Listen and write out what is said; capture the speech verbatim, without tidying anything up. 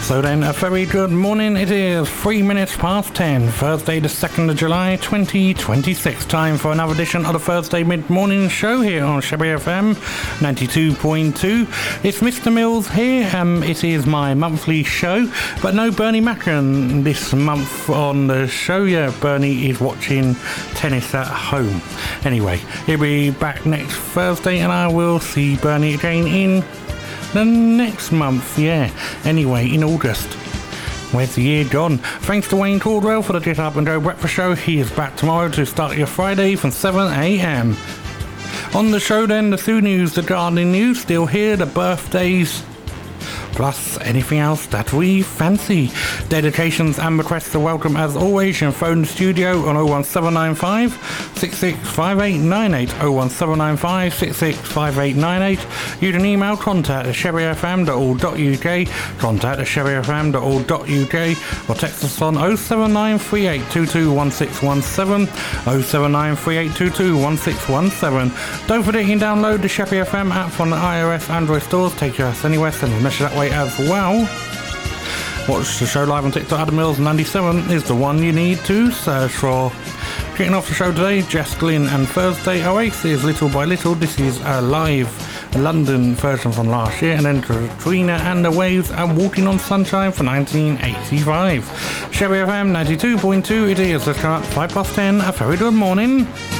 So then, a very good morning. It is three minutes past ten, Thursday the second of July, twenty twenty-six. Time for another edition of the Thursday mid-morning show here on Shabby F M ninety-two point two. It's Mister Mills here. Um, it is my monthly show, but no Bernie Macron this month on the show. Yeah, Bernie is watching tennis at home. Anyway, he'll be back next Thursday, and I will see Bernie again in the next month, yeah. Anyway, in August. Where's the year gone? Thanks to Wayne Caldwell for the Get Up and Go Breakfast Show. He is back tomorrow to start your Friday from seven a.m. On the show then, the Sue News, the gardening news, still here, the birthdays, plus anything else that we fancy. Dedications and requests are welcome as always. You can phone the studio on oh one seven nine five, six six five eight nine eight, oh one seven nine five, six six five eight nine eight. You can email contact at shabby f m dot org dot u k, contact at shabby f m dot org dot u k, or text us on oh seven nine three eight two two one six one seven, oh seven nine three eight two two one six one seven. Don't forget you can download the Shabby F M app from the iOS Android stores. Take your ass anywhere, send a message that way as well. Watch the show live on TikTok. Adam Mills ninety-seven is the one you need to search for. Kicking off the show today, Jess Glynn and Thursday Oasis, Little by Little. This is a live London version from last year, and then Katrina and the Waves and Walking on Sunshine for nineteen eighty-five. Shabby F M ninety-two point two, it is, let's come up five past ten, a very good morning.